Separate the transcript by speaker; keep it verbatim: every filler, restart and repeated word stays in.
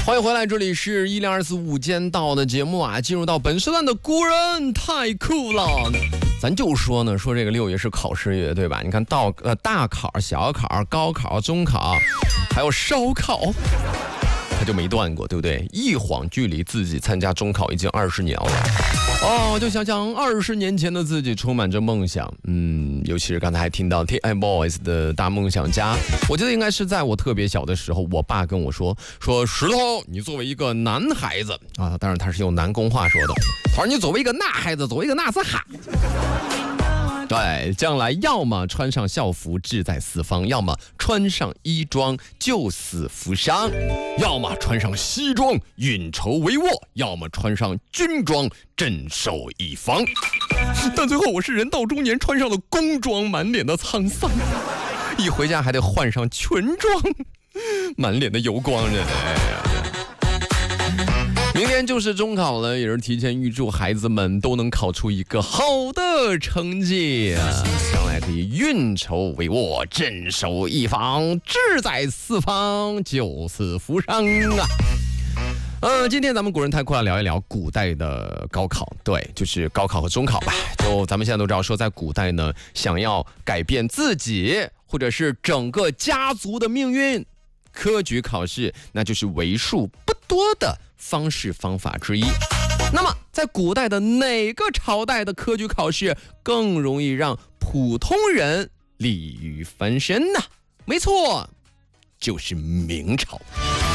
Speaker 1: 欢迎回来，这里是一零二四午间到的节目啊，进入到本时段的古人太酷了。咱就说呢，说这个六月是考试月，对吧？你看到呃大考、小考、高考、中考，还有烧烤，它就没断过，对不对？一晃距离自己参加中考已经二十年了。哦，就想想二十年前的自己，充满着梦想。嗯，尤其是刚才还听到 TFBOYS 的大梦想家，我记得应该是在我特别小的时候，我爸跟我说说石头，你作为一个男孩子啊，当然他是用南宫话说的，他说你作为一个男孩子，作为一个男子汉。对，将来要么穿上校服志在四方，要么穿上衣装救死扶伤，要么穿上西装运筹帷幄，要么穿上军装镇守一方。但最后我是人到中年，穿上了工装，满脸的沧桑，一回家还得换上全装，满脸的油光着。哎呀，明天就是中考了，也是提前预祝孩子们都能考出一个好的成绩啊，将来可以运筹帷幄，镇守一方，志在四方，救死扶伤啊。呃，今天咱们古人太酷了，聊一聊古代的高考，对，就是高考和中考吧。就咱们现在都知道，说在古代呢，想要改变自己或者是整个家族的命运，科举考试那就是为数不多的方式方法之一。那么在古代的哪个朝代的科举考试更容易让普通人立于翻身呢？没错，就是明朝。